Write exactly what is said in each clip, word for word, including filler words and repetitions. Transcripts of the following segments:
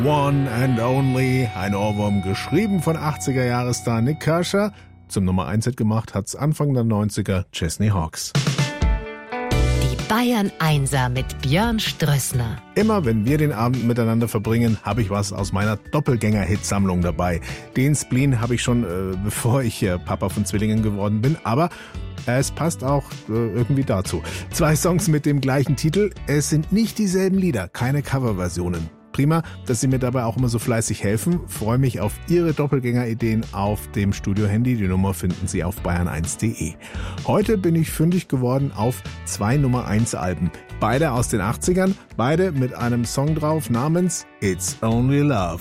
One and Only, ein Ohrwurm, geschrieben von achtziger-Jahres-Star Nik Kershaw. Zum Nummer eins Hit gemacht hat's Anfang der neunziger Chesney Hawkes. Die Bayern Einser mit Björn Strössner. Immer wenn wir den Abend miteinander verbringen, habe ich was aus meiner Doppelgänger-Hit-Sammlung dabei. Den Spleen habe ich schon, äh, bevor ich äh, Papa von Zwillingen geworden bin, aber es passt auch äh, irgendwie dazu. Zwei Songs mit dem gleichen Titel, es sind nicht dieselben Lieder, keine Coverversionen. Prima, dass Sie mir dabei auch immer so fleißig helfen. Freue mich auf Ihre Doppelgänger-Ideen auf dem Studio-Handy. Die Nummer finden Sie auf bayern eins punkt de. Heute bin ich fündig geworden auf zwei Nummer eins Alben. Beide aus den achtzigern, beide mit einem Song drauf namens It's Only Love.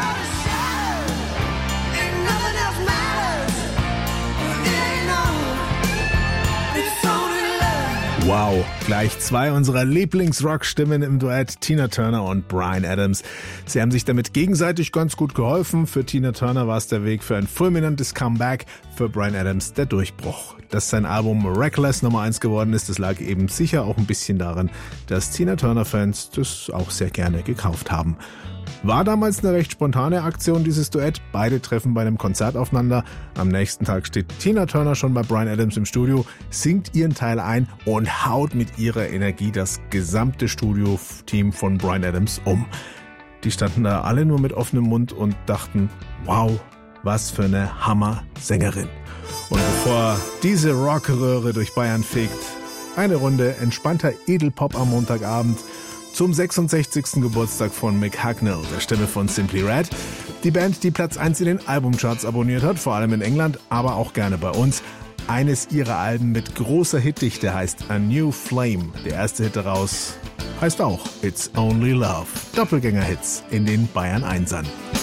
Wow, gleich zwei unserer Lieblings-Rock-Stimmen im Duett, Tina Turner und Bryan Adams. Sie haben sich damit gegenseitig ganz gut geholfen. Für Tina Turner war es der Weg für ein fulminantes Comeback, für Bryan Adams der Durchbruch. Dass sein Album Reckless Nummer eins geworden ist, das lag eben sicher auch ein bisschen daran, dass Tina Turner-Fans das auch sehr gerne gekauft haben. War damals eine recht spontane Aktion, dieses Duett. Beide treffen bei einem Konzert aufeinander. Am nächsten Tag steht Tina Turner schon bei Bryan Adams im Studio, singt ihren Teil ein und haut mit ihrer Energie das gesamte Studio-Team von Bryan Adams um. Die standen da alle nur mit offenem Mund und dachten, wow, was für eine Hammer-Sängerin. Und bevor diese Rockröhre durch Bayern fegt, eine Runde entspannter Edelpop am Montagabend zum sechsundsechzigsten Geburtstag von Mick Hucknall, der Stimme von Simply Red. Die Band, die Platz eins in den Albumcharts abonniert hat, vor allem in England, aber auch gerne bei uns. Eines ihrer Alben mit großer Hitdichte heißt A New Flame. Der erste Hit daraus heißt auch It's Only Love. Doppelgänger-Hits in den Bayern Einsern.